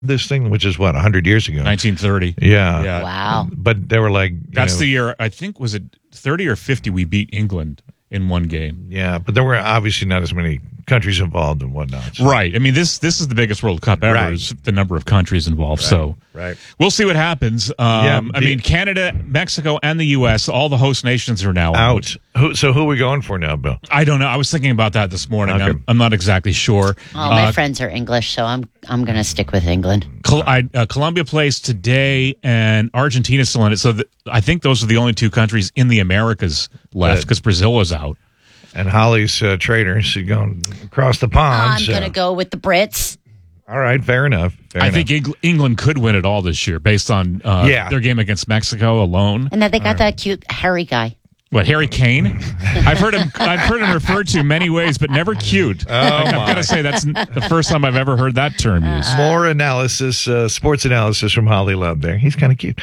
this thing, which is what, 100 years ago? 1930. Yeah. Wow. But they were like... That's the year, I think, was it 30 or 50 we beat England in one game. Yeah, but there were obviously not as many countries involved and whatnot. So. Right. I mean, this is the biggest World Cup ever. Right. Is the number of countries involved. So we'll see what happens. I mean, Canada, Mexico, and the U.S., all the host nations are now out. So who are we going for now, Bill? I don't know. I was thinking about that this morning. Okay. I'm not exactly sure. Oh, my friends are English, so I'm going to stick with England. Colombia plays today, and Argentina's still in it. So I think those are the only two countries in the Americas left because Brazil was out. And Holly's trader, she's going across the pond. I'm going to go with the Brits. All right, fair enough. I think England could win it all this year based on their game against Mexico alone. And then they got that cute hairy guy. What, Harry Kane? I've heard him referred to many ways, but never cute. I've got to say that's the first time I've ever heard that term used. More analysis, sports analysis from Holly Love there. He's kind of cute.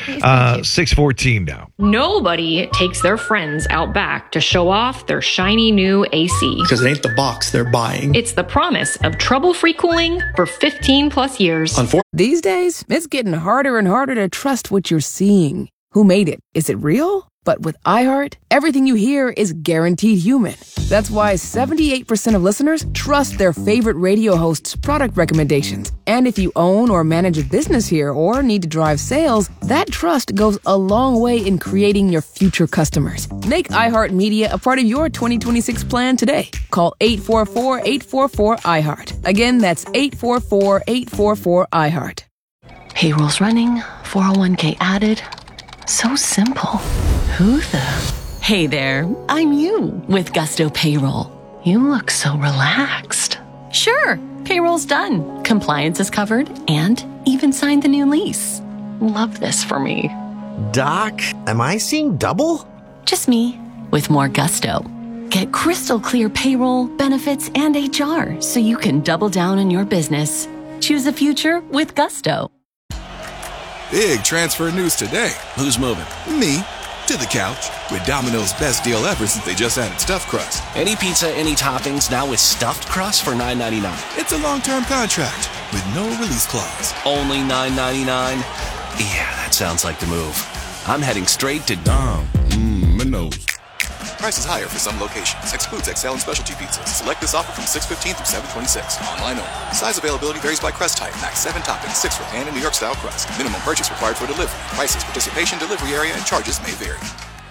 6:14 now. Nobody takes their friends out back to show off their shiny new AC. Because it ain't the box they're buying. It's the promise of trouble-free cooling for 15 plus years. These days, it's getting harder and harder to trust what you're seeing. Who made it? Is it real? But with iHeart, everything you hear is guaranteed human. That's why 78% of listeners trust their favorite radio hosts' product recommendations. And if you own or manage a business here or need to drive sales, that trust goes a long way in creating your future customers. Make iHeartMedia a part of your 2026 plan today. Call 844-844-iHeart. Again, that's 844-844-iHeart. Payroll's running, 401k added. So simple. Who the? Hey there, I'm you with Gusto Payroll. You look so relaxed. Sure, payroll's done. Compliance is covered and even signed the new lease. Love this for me. Doc, am I seeing double? Just me with more gusto. Get crystal clear payroll, benefits, and HR so you can double down on your business. Choose a future with Gusto. Big transfer news today. Who's moving? Me. To the couch. With Domino's best deal ever since they just added stuffed crust. Any pizza, any toppings, now with stuffed crust for $9.99. It's a long-term contract with no release clause. Only $9.99? Yeah, that sounds like the move. I'm heading straight to Domino's. Prices higher for some locations. Excludes XL and specialty pizzas. Select this offer from 6/15 through 7/26. Online only. Size availability varies by crust type. Max 7 toppings, 6 for pan and New York style crust. Minimum purchase required for delivery. Prices, participation, delivery area, and charges may vary.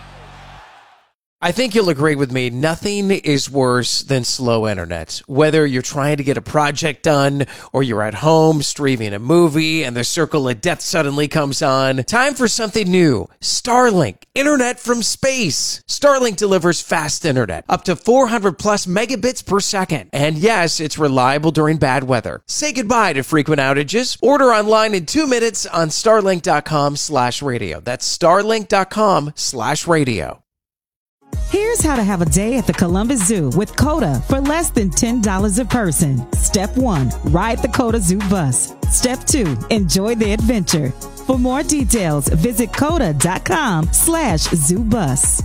I think you'll agree with me. Nothing is worse than slow internet. Whether you're trying to get a project done or you're at home streaming a movie and the circle of death suddenly comes on. Time for something new. Starlink. Internet from space. Starlink delivers fast internet. Up to 400 plus megabits per second. And yes, it's reliable during bad weather. Say goodbye to frequent outages. Order online in 2 minutes on starlink.com/radio. That's starlink.com/radio. Here's how to have a day at the Columbus Zoo with COTA for less than $10 a person. Step 1, ride the COTA Zoo bus. Step 2, enjoy the adventure. For more details, visit COTA.com/ZooBus.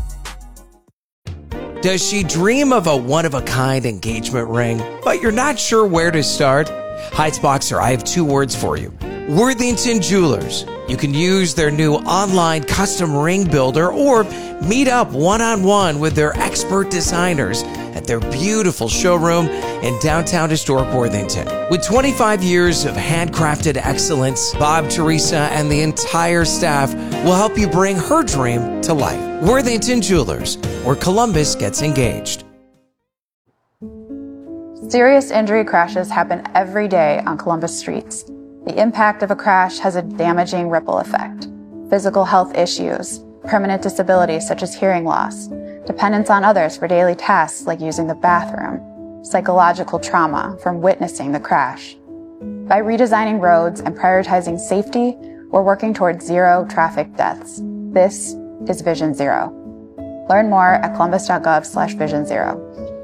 Does she dream of a one-of-a-kind engagement ring, but you're not sure where to start? Heights Boxer, I have 2 words for you. Worthington Jewelers. You can use their new online custom ring builder or meet up one-on-one with their expert designers at their beautiful showroom in downtown historic Worthington. With 25 years of handcrafted excellence, Bob, Teresa, and the entire staff will help you bring her dream to life. Worthington Jewelers, where Columbus gets engaged. Serious injury crashes happen every day on Columbus streets. The impact of a crash has a damaging ripple effect. Physical health issues, permanent disabilities such as hearing loss, dependence on others for daily tasks like using the bathroom, psychological trauma from witnessing the crash. By redesigning roads and prioritizing safety, we're working towards 0 traffic deaths. This is Vision Zero. Learn more at columbus.gov/Vision Zero.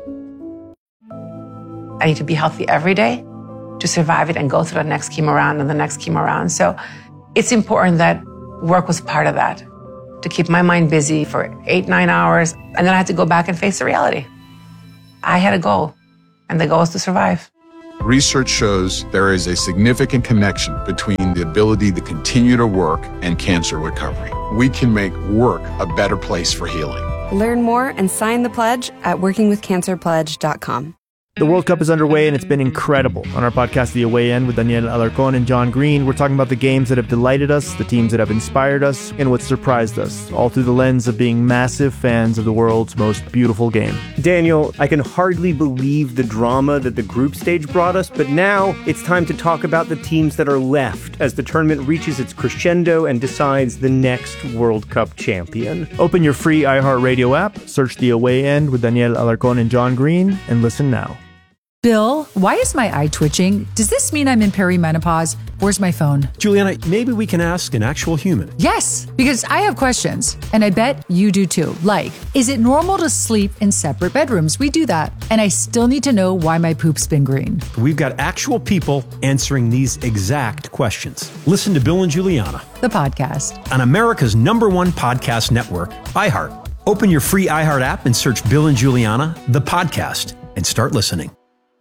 I need to be healthy every day to survive it and go through the next chemo round and the next chemo round. So it's important that work was part of that, to keep my mind busy for 8-9 hours. And then I had to go back and face the reality. I had a goal, and the goal is to survive. Research shows there is a significant connection between the ability to continue to work and cancer recovery. We can make work a better place for healing. Learn more and sign the pledge at workingwithcancerpledge.com. The World Cup is underway and it's been incredible. On our podcast, The Away End, with Daniel Alarcón and John Green, we're talking about the games that have delighted us, the teams that have inspired us, and what surprised us, all through the lens of being massive fans of the world's most beautiful game. Daniel, I can hardly believe the drama that the group stage brought us, but now it's time to talk about the teams that are left as the tournament reaches its crescendo and decides the next World Cup champion. Open your free iHeartRadio app, search The Away End with Daniel Alarcón and John Green, and listen now. Bill, why is my eye twitching? Does this mean I'm in perimenopause? Where's my phone? Juliana, maybe we can ask an actual human. Yes, because I have questions, and I bet you do too. Like, is it normal to sleep in separate bedrooms? We do that. And I still need to know why my poop's been green. We've got actual people answering these exact questions. Listen to Bill and Juliana, the podcast, on America's #1 podcast network, iHeart. Open your free iHeart app and search Bill and Juliana, the podcast, and start listening.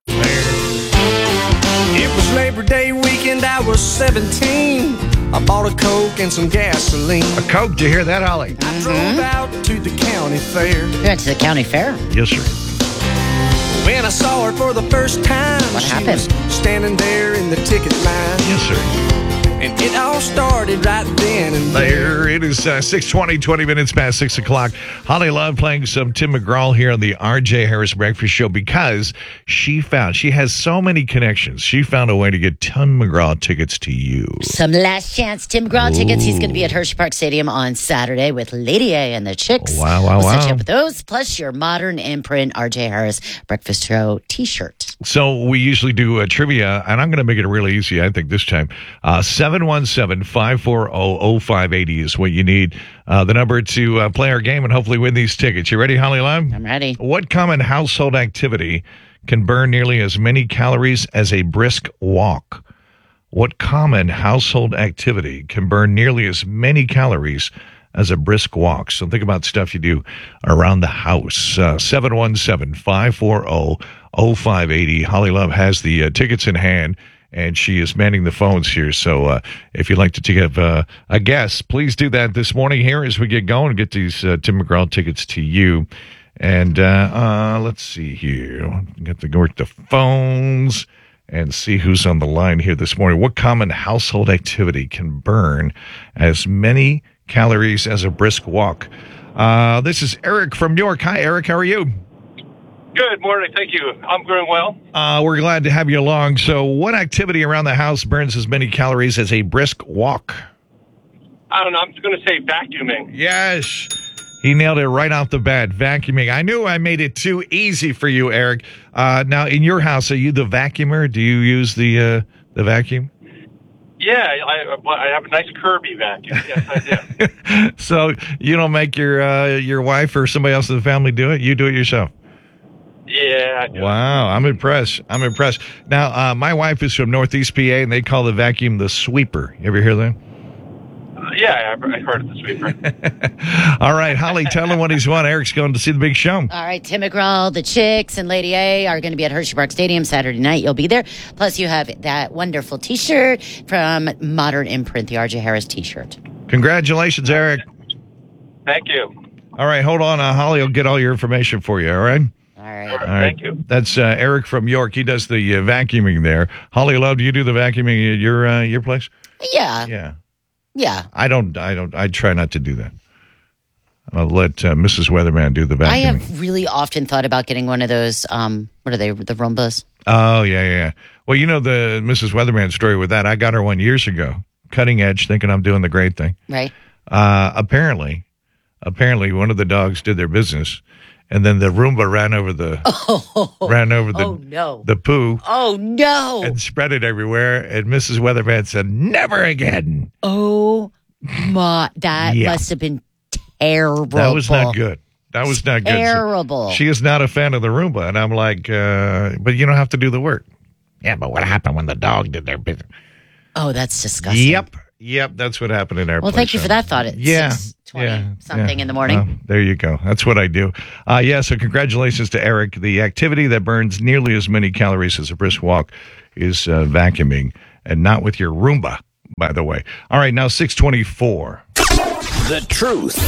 It was Labor Day weekend, I was 17. I bought a Coke and some gasoline. A Coke, did you hear that, Holly? I drove out to the county fair. You went to the county fair? Yes, sir. When I saw her for the first time, what she happened? was standing there in the ticket line. Yes, sir. And it all started right then and there. It is 6:20, 20 minutes past 6 o'clock. Holly Love playing some Tim McGraw here on the R.J. Harris Breakfast Show because she has so many connections. She found a way to get Tim McGraw tickets to you. Some last chance Tim McGraw tickets. He's going to be at Hershey Park Stadium on Saturday with Lady A and the Chicks. Wow. We'll set you up with those, plus your modern imprint R.J. Harris Breakfast Show t-shirt. So we usually do a trivia, and I'm going to make it really easy, I think, this time. 717-540-0580 is what you need. The number to play our game and hopefully win these tickets. You ready, Holly Love? I'm ready. What common household activity can burn nearly as many calories as a brisk walk? What common household activity can burn nearly as many calories as a brisk walk? So think about stuff you do around the house. 717-540-0580. Holly Love has the tickets in hand, and she is manning the phones here. So if you'd like to give a guess, please do that this morning here as we get going and get these Tim McGraw tickets to you. And let's see here. Get to work the phones and see who's on the line here this morning. What common household activity can burn as many calories as a brisk walk? This is Eric from York. Hi, Eric. How are you? Good morning. Thank you. I'm doing well. We're glad to have you along. So what activity around the house burns as many calories as a brisk walk? I don't know. I'm just going to say vacuuming. Yes. He nailed it right off the bat. Vacuuming. I knew I made it too easy for you, Eric. Now, in your house, are you the vacuumer? Do you use the vacuum? Yeah, I have a nice Kirby vacuum. Yes, I do. So you don't make your wife or somebody else in the family do it? You do it yourself? Yeah, I do. Wow, I'm impressed. Now, my wife is from Northeast PA, and they call the vacuum the sweeper. You ever hear that? Yeah, I've heard of the sweeper. All right, Holly, tell him what he's won. Eric's going to see the big show. All right, Tim McGraw, the Chicks, and Lady A are going to be at Hershey Park Stadium Saturday night. You'll be there. Plus, you have that wonderful T-shirt from Modern Imprint, the R.J. Harris T-shirt. Congratulations, Eric. Thank you. All right, hold on. Holly will get all your information for you, all right? All right. All right. Thank you. That's Eric from York. He does the vacuuming there. Holly Love, do you do the vacuuming at your place? Yeah. I try not to do that. I'll let Mrs. Weatherman do the vacuuming. I have really often thought about getting one of those, what are they, the Roombas? Oh, yeah. Well, you know the Mrs. Weatherman story with that. I got her one years ago, cutting edge, thinking I'm doing the great thing. Right. Apparently, one of the dogs did their business, and then the Roomba ran over the the poo. Oh no! And spread it everywhere. And Mrs. Weatherman said, "Never again." Oh my! That must have been terrible. That was not good. Terrible. So she is not a fan of the Roomba, and I'm like, but you don't have to do the work. Yeah, but what happened when the dog did their business? Oh, that's disgusting. Yep, that's what happened in our place. Well, thank you for that thought. something in the morning. There you go. That's what I do. So congratulations to Eric. The activity that burns nearly as many calories as a brisk walk is vacuuming, and not with your Roomba, by the way. All right, now 6:24. The truth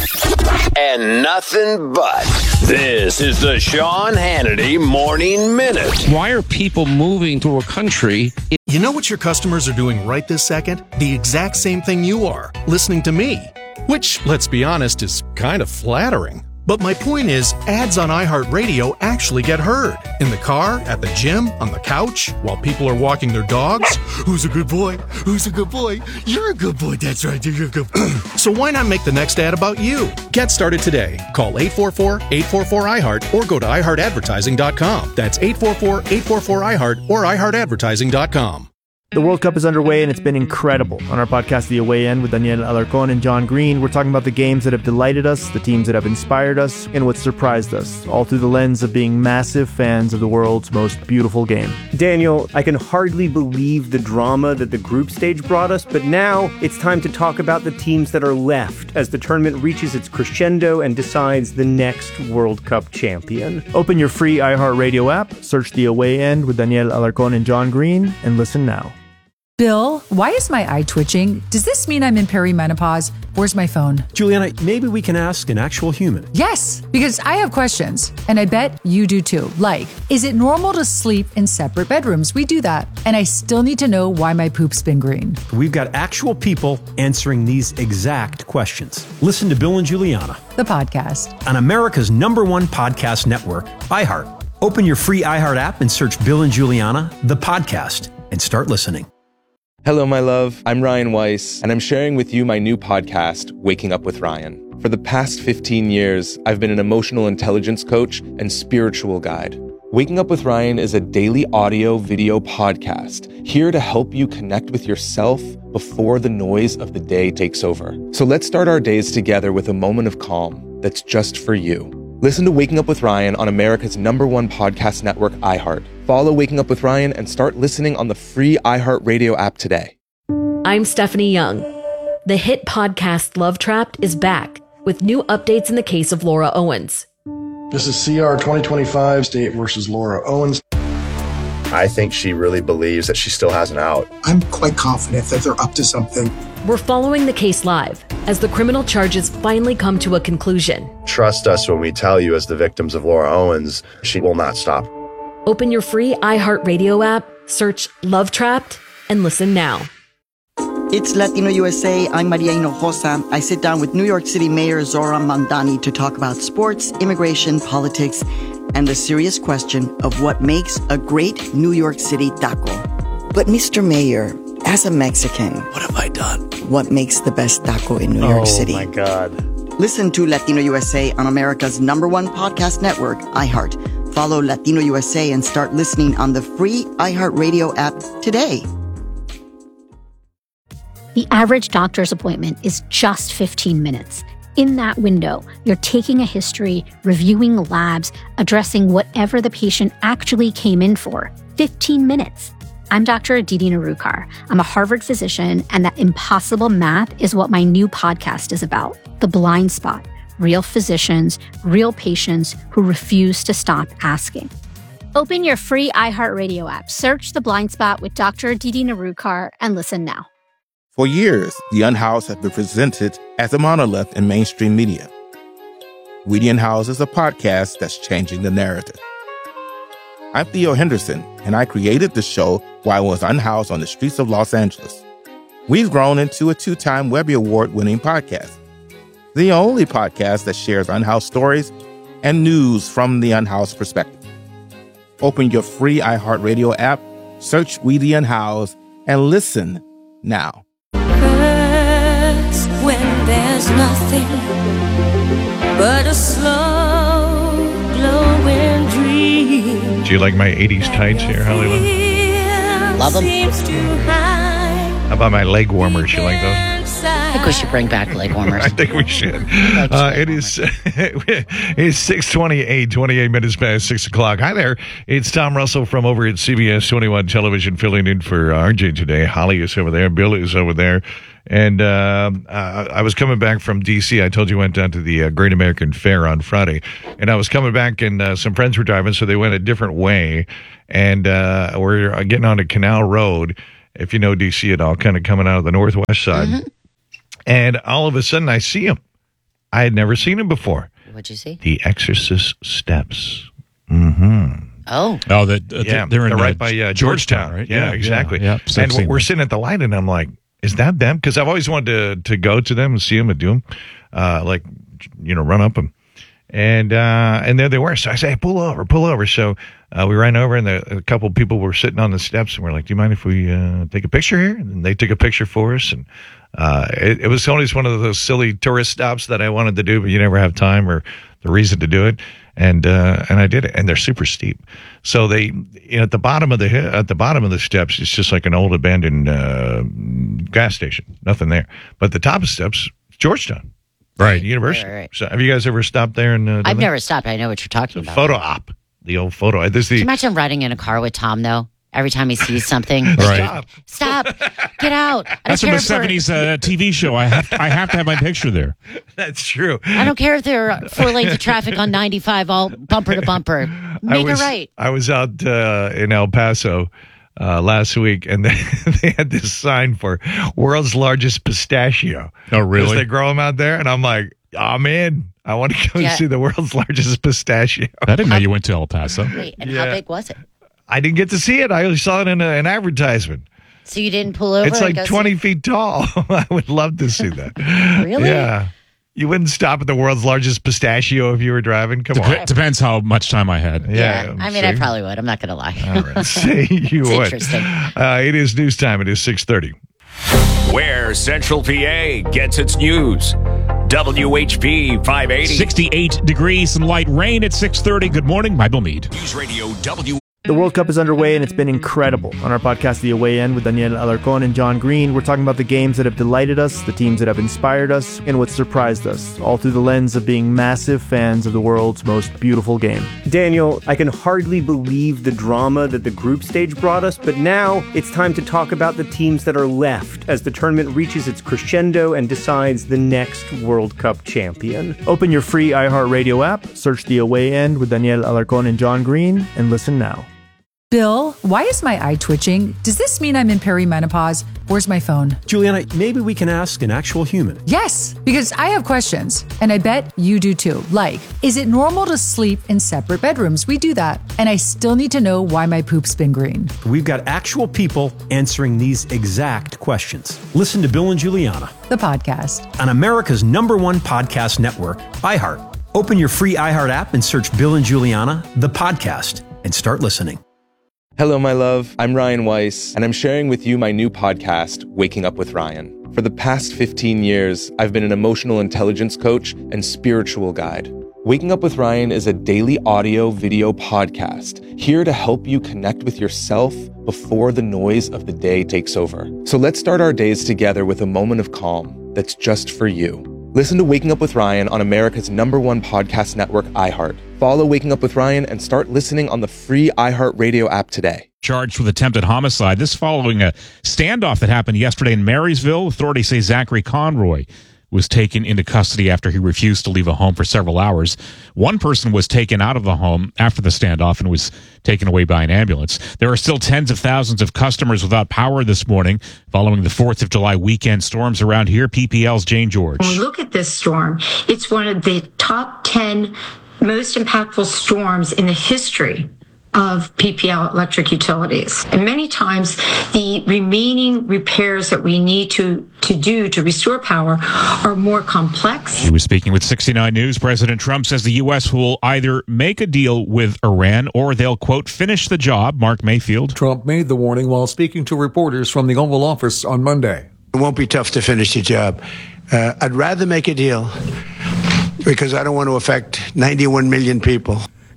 and nothing but. This is the Sean Hannity Morning Minute. Why are people moving to a country? You know what your customers are doing right this second? The exact same thing you are, listening to me. Which, let's be honest, is kind of flattering. But my point is, ads on iHeartRadio actually get heard. In the car, at the gym, on the couch, while people are walking their dogs. Who's a good boy? Who's a good boy? You're a good boy. That's right. You're a good boy. So why not make the next ad about you? Get started today. Call 844-844-iHeart or go to iHeartAdvertising.com. That's 844-844-iHeart or iHeartAdvertising.com. The World Cup is underway, and it's been incredible. On our podcast, The Away End, with Daniel Alarcon and John Green, we're talking about the games that have delighted us, the teams that have inspired us, and what surprised us, all through the lens of being massive fans of the world's most beautiful game. Daniel, I can hardly believe the drama that the group stage brought us, but now it's time to talk about the teams that are left as the tournament reaches its crescendo and decides the next World Cup champion. Open your free iHeartRadio app, search The Away End with Daniel Alarcon and John Green, and listen now. Bill, why is my eye twitching? Does this mean I'm in perimenopause? Where's my phone? Juliana, maybe we can ask an actual human. Yes, because I have questions, and I bet you do too. Like, is it normal to sleep in separate bedrooms? We do that. And I still need to know why my poop's been green. We've got actual people answering these exact questions. Listen to Bill and Juliana, the podcast, on America's #1 podcast network, iHeart. Open your free iHeart app and search Bill and Juliana, the podcast, and start listening. Hello, my love. I'm Ryan Weiss, and I'm sharing with you my new podcast, Waking Up with Ryan. For the past 15 years, I've been an emotional intelligence coach and spiritual guide. Waking Up with Ryan is a daily audio-video podcast here to help you connect with yourself before the noise of the day takes over. So let's start our days together with a moment of calm that's just for you. Listen to Waking Up with Ryan on America's #1 podcast network, iHeart. Follow Waking Up with Ryan and start listening on the free iHeartRadio app today. I'm Stephanie Young. The hit podcast Love Trapped is back with new updates in the case of Laura Owens. This is CR 2025, State versus Laura Owens. I think she really believes that she still has an out. I'm quite confident that they're up to something. We're following the case live as the criminal charges finally come to a conclusion. Trust us when we tell you, as the victims of Laura Owens, she will not stop. Open your free iHeartRadio app, search Love Trapped, and listen now. It's Latino USA. I'm Maria Hinojosa. I sit down with New York City Mayor Zoran Mandani to talk about sports, immigration, politics, and the serious question of what makes a great New York City taco. But Mr. Mayor, as a Mexican, what have I done? What makes the best taco in New York City? Oh my God. Listen to Latino USA on America's #1 podcast network, iHeart. Follow Latino USA and start listening on the free iHeartRadio app today. The average doctor's appointment is just 15 minutes. In that window, you're taking a history, reviewing labs, addressing whatever the patient actually came in for. 15 minutes. I'm Dr. Aditi Narukar. I'm a Harvard physician, and that impossible math is what my new podcast is about. The Blind Spot. Real physicians, real patients who refuse to stop asking. Open your free iHeartRadio app, search The Blind Spot with Dr. Aditi Narukar, and listen now. For years, The Unhoused has been presented as a monolith in mainstream media. We The Unhoused is a podcast that's changing the narrative. I'm Theo Henderson, and I created the show while I was unhoused on the streets of Los Angeles. We've grown into a 2-time Webby Award-winning podcast. The only podcast that shares unhoused stories and news from the unhoused perspective. Open your free iHeartRadio app, search We The Unhoused, and listen now. When there's nothing but a slow glowing dream. Do you like my 80s tights here, Hollywood? Love them. How about my leg warmers? You like those? I think we should bring back leg warmers. I think we should. It's 6:28, 28 minutes past 6 o'clock. Hi there. It's Tom Russell from over at CBS 21 Television filling in for RJ today. Holly is over there. Bill is over there. And I was coming back from D.C. I told you I went down to the Great American Fair on Friday. And I was coming back, and some friends were driving, so they went a different way. And we're getting onto Canal Road, if you know D.C. at all, kind of coming out of the northwest side. Mm-hmm. And all of a sudden, I see him. I had never seen him before. What'd you see? The Exorcist Steps. Mm-hmm. Oh, they're right by Georgetown, right? Yeah, exactly. Yeah, and we're sitting at the light, and I'm like, is that them? Because I've always wanted to go to them and see them and do them, run up them. And there they were. So I say, pull over. So we ran over, and a couple of people were sitting on the steps, and we're like, do you mind if we take a picture here? And they took a picture for us. And it was always one of those silly tourist stops that I wanted to do, but you never have time or the reason to do it. And I did it, and they're super steep. So they, at the bottom of the steps, it's just like an old abandoned gas station. Nothing there. But the top of the steps, Georgetown, right? University. Right. So have you guys ever stopped there? I've never stopped. I know what you're talking about. Photo op, the old photo. Can you imagine riding in a car with Tom though? Every time he sees something, right. Stop, get out. That's from a 70s TV show. I have to have my picture there. That's true. I don't care if there are 4 lanes of traffic on 95, all bumper to bumper. Make it right. I was out in El Paso last week, and they had this sign for world's largest pistachio. Oh, really? They grow them out there, and I'm like, I'm in. I want to go see the world's largest pistachio. I didn't know you went to El Paso. Wait, and how big was it? I didn't get to see it. I only saw it in an advertisement. So you didn't pull over? It's like 20 feet tall. I would love to see that. Really? Yeah. You wouldn't stop at the world's largest pistachio if you were driving? Come on. Depends how much time I had. Yeah. I mean, I probably would. I'm not going to lie. All right. See, you would. Interesting. It is news time. It is 6:30. Where Central PA gets its news. WHP 580. 68 degrees, some light rain at 6:30. Good morning. Bill Meade. News Radio The World Cup is underway, and it's been incredible. On our podcast, The Away End, with Daniel Alarcon and John Green, we're talking about the games that have delighted us, the teams that have inspired us, and what surprised us, all through the lens of being massive fans of the world's most beautiful game. Daniel, I can hardly believe the drama that the group stage brought us, but now it's time to talk about the teams that are left as the tournament reaches its crescendo and decides the next World Cup champion. Open your free iHeartRadio app, search The Away End with Daniel Alarcon and John Green, and listen now. Bill, why is my eye twitching? Does this mean I'm in perimenopause? Where's my phone? Juliana, maybe we can ask an actual human. Yes, because I have questions, and I bet you do too. Like, is it normal to sleep in separate bedrooms? We do that. And I still need to know why my poop's been green. We've got actual people answering these exact questions. Listen to Bill and Juliana, the podcast, on America's #1 podcast network, iHeart. Open your free iHeart app and search Bill and Juliana, the podcast, and start listening. Hello, my love. I'm Ryan Weiss, and I'm sharing with you my new podcast, Waking Up with Ryan. For the past 15 years, I've been an emotional intelligence coach and spiritual guide. Waking Up with Ryan is a daily audio video podcast here to help you connect with yourself before the noise of the day takes over. So let's start our days together with a moment of calm that's just for you. Listen to Waking Up with Ryan on America's #1 podcast network, iHeart. Follow Waking Up with Ryan and start listening on the free iHeartRadio app today. Charged with attempted homicide. This following a standoff that happened yesterday in Marysville. Authorities say Zachary Conroy was taken into custody after he refused to leave a home for several hours. One person was taken out of the home after the standoff and was taken away by an ambulance. There are still tens of thousands of customers without power this morning following the 4th of July weekend storms around here. PPL's Jane George. When we look at this storm, it's one of the top 10 most impactful storms in the history of PPL Electric Utilities. And many times the remaining repairs that we need to do to restore power are more complex. He was speaking with 69 News. President Trump says the U.S. will either make a deal with Iran or they'll, quote, finish the job. Mark Mayfield. Trump made the warning while speaking to reporters from the Oval Office on Monday. It won't be tough to finish the job. I'd rather make a deal because I don't want to affect 91 million people.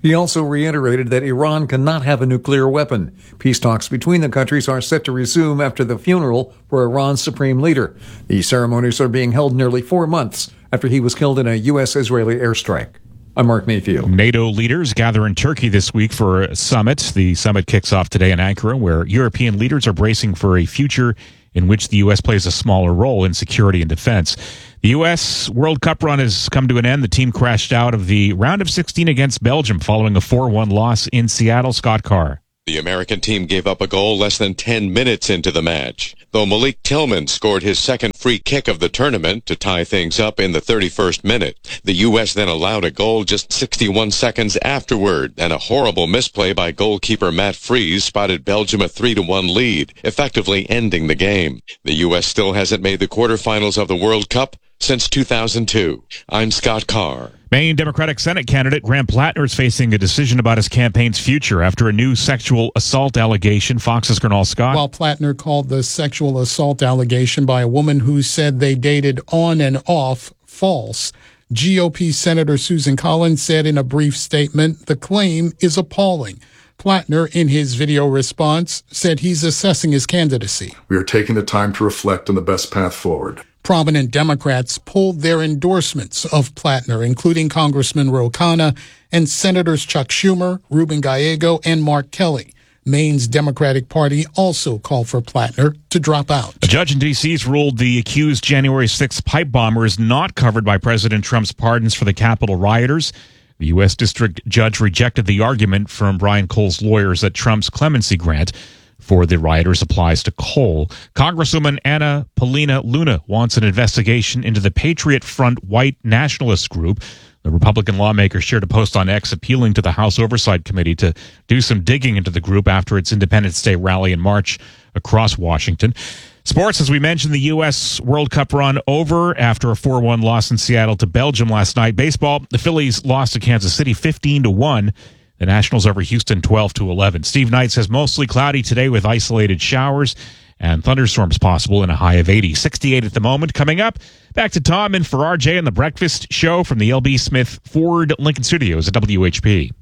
He also reiterated that Iran cannot have a nuclear weapon. Peace talks between the countries are set to resume after the funeral for Iran's supreme leader. The ceremonies are being held nearly 4 months after he was killed in a U.S.-Israeli airstrike. I'm Mark Mayfield. NATO leaders gather in Turkey this week for a summit. The summit kicks off today in Ankara, where European leaders are bracing for a future in which the U.S. plays a smaller role in security and defense. The U.S. World Cup run has come to an end. The team crashed out of the round of 16 against Belgium following a 4-1 loss in Seattle. Scott Carr. The American team gave up a goal less than 10 minutes into the match, though Malik Tillman scored his second free kick of the tournament to tie things up in the 31st minute. The U.S. then allowed a goal just 61 seconds afterward, and a horrible misplay by goalkeeper Matt Freese spotted Belgium a 3-1 lead, effectively ending the game. The U.S. still hasn't made the quarterfinals of the World Cup since 2002. I'm Scott Carr. Maine Democratic Senate candidate Graham Plattner is facing a decision about his campaign's future after a new sexual assault allegation. Fox's Gernal Scott. While Plattner called the sexual assault allegation by a woman who said they dated on and off false, GOP Senator Susan Collins said in a brief statement, the claim is appalling. Plattner, in his video response, said he's assessing his candidacy. We are taking the time to reflect on the best path forward. Prominent Democrats pulled their endorsements of Plattner, including Congressman Ro Khanna and Senators Chuck Schumer, Ruben Gallego, and Mark Kelly. Maine's Democratic Party also called for Plattner to drop out. A judge in D.C.'s ruled the accused January 6th pipe bomber is not covered by President Trump's pardons for the Capitol rioters. The U.S. District Judge rejected the argument from Brian Cole's lawyers that Trump's clemency grant for the rioters applies to Cole. Congresswoman Anna Paulina Luna wants an investigation into the Patriot Front white nationalist group. The Republican lawmaker shared a post on X appealing to the House Oversight Committee to do some digging into the group after its Independence Day rally in March across Washington. Sports, as we mentioned, the U.S. World Cup run over after a 4-1 loss in Seattle to Belgium last night. Baseball, the Phillies lost to Kansas City 15-1. The Nationals over Houston 12-11. Steve Knight says mostly cloudy today with isolated showers and thunderstorms possible in a high of 80. 68 at the moment. Coming up, back to Tom and for RJ and the Breakfast Show from the LB Smith Ford Lincoln Studios at WHP.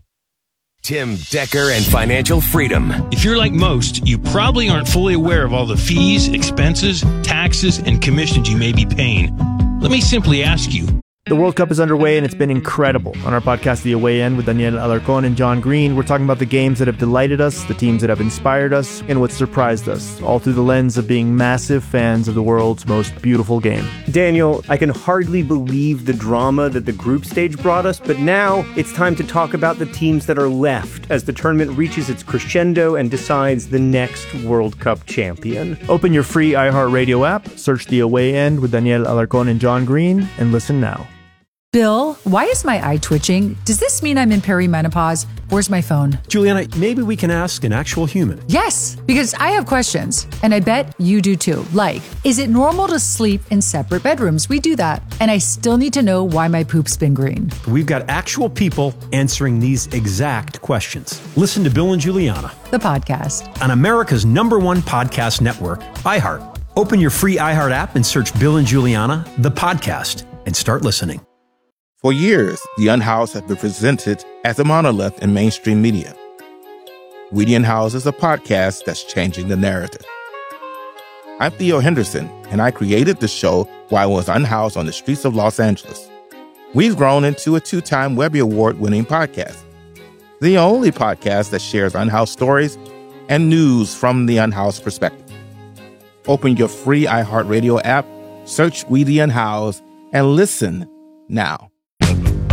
Tim Decker and financial freedom. If you're like most, you probably aren't fully aware of all the fees, expenses, taxes, and commissions you may be paying. Let me simply ask you. The World Cup is underway and it's been incredible. On our podcast, The Away End, with Daniel Alarcon and John Green, we're talking about the games that have delighted us, the teams that have inspired us, and what surprised us, all through the lens of being massive fans of the world's most beautiful game. Daniel, I can hardly believe the drama that the group stage brought us, but now it's time to talk about the teams that are left as the tournament reaches its crescendo and decides the next World Cup champion. Open your free iHeartRadio app, search The Away End with Daniel Alarcon and John Green, and listen now. Bill, why is my eye twitching? Does this mean I'm in perimenopause? Where's my phone? Juliana, maybe we can ask an actual human. Yes, because I have questions, and I bet you do too. Like, is it normal to sleep in separate bedrooms? We do that. And I still need to know why my poop's been green. We've got actual people answering these exact questions. Listen to Bill and Juliana, the podcast, on America's #1 podcast network, iHeart. Open your free iHeart app and search Bill and Juliana, the podcast, and start listening. For years, The Unhoused has been presented as a monolith in mainstream media. We the Unhoused is a podcast that's changing the narrative. I'm Theo Henderson, and I created the show while I was unhoused on the streets of Los Angeles. We've grown into a 2-time Webby Award-winning podcast, the only podcast that shares unhoused stories and news from the unhoused perspective. Open your free iHeartRadio app, search We the Unhoused, and listen now.